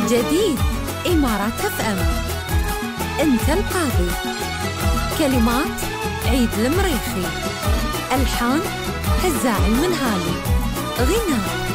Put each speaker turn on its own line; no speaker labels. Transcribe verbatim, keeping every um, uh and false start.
جديد إمارات اف ام. أنت القاضي. كلمات عيد المريخي، ألحان هزاع المنهالي، غناء